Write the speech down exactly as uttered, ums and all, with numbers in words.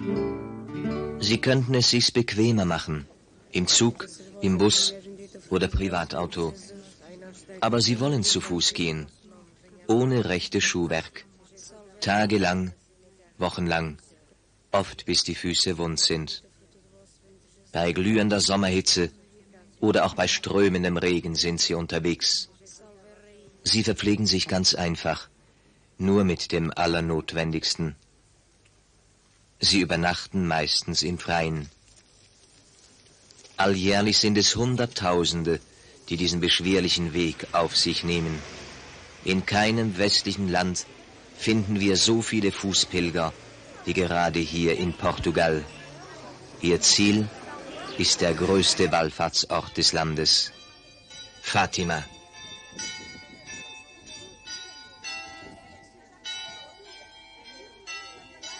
Sie könnten es sich bequemer machen, im Zug, im Bus oder Privatauto. Aber sie wollen zu Fuß gehen, ohne rechtes Schuhwerk. Tagelang, wochenlang, oft bis die Füße wund sind. Bei glühender Sommerhitze oder auch bei strömendem Regen sind sie unterwegs. Sie verpflegen sich ganz einfach, nur mit dem Allernotwendigsten. Sie übernachten meistens im Freien. Alljährlich sind es Hunderttausende, die diesen beschwerlichen Weg auf sich nehmen. In keinem westlichen Land finden wir so viele Fußpilger wie gerade hier in Portugal. Ihr Ziel ist der größte Wallfahrtsort des Landes, Fatima.